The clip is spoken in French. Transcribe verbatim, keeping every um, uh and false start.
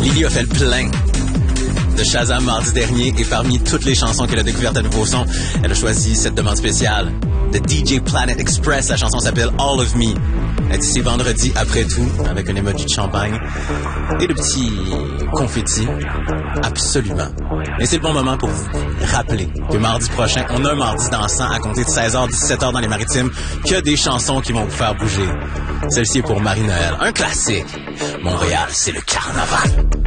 Lily a fait le plein de Shazam mardi dernier et parmi toutes les chansons qu'elle a découvertes à Nouveau Son, elle a choisi cette demande spéciale de D J Planet Express. La chanson s'appelle All of Me. Elle dit c'est vendredi après tout, avec un emoji de champagne et de petits confettis. Absolument. Et c'est le bon moment pour vous rappeler que mardi prochain, on a un mardi dansant à compter de seize heures, dix-sept heures dans les Maritimes, qu'il y a des chansons qui vont vous faire bouger. Celle-ci est pour Marie-Noël. Un classique. Montréal, c'est le carnaval.